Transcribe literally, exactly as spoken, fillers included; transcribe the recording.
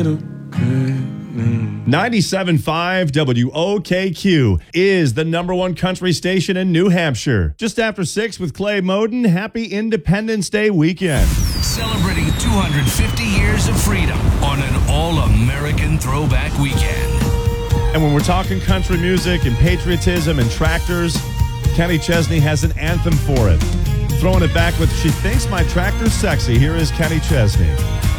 ninety-seven point five W O K Q is the number one country station in New Hampshire. Just after six with Clay Moden. Happy Independence Day weekend. Celebrating two hundred fifty years of freedom on an all-American throwback weekend. And when we're talking country music and patriotism and tractors, Kenny Chesney has an anthem for it. Throwing it back with She Thinks My Tractor's Sexy. Here is Kenny Chesney.